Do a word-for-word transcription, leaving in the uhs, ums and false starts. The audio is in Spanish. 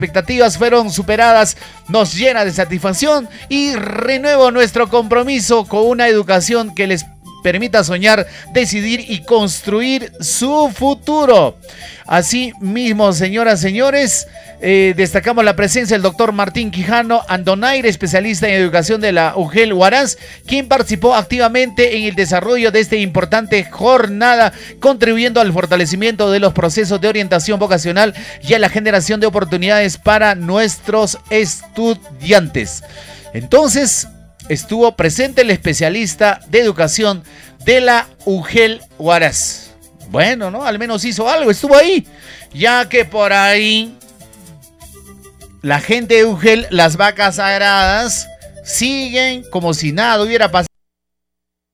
expectativas fueron superadas, nos llena de satisfacción y renuevo nuestro compromiso con una educación que les permita soñar, decidir y construir su futuro. Así mismo, señoras y señores, eh, destacamos la presencia del doctor Martín Quijano Andonaire, especialista en educación de la U G E L Huaraz, quien participó activamente en el desarrollo de esta importante jornada, contribuyendo al fortalecimiento de los procesos de orientación vocacional y a la generación de oportunidades para nuestros estudiantes. Entonces, estuvo presente el especialista de educación de la U G E L Huaraz. Bueno, ¿no? Al menos hizo algo, estuvo ahí. Ya que por ahí la gente de U G E L, las vacas sagradas, siguen como si nada hubiera pasado.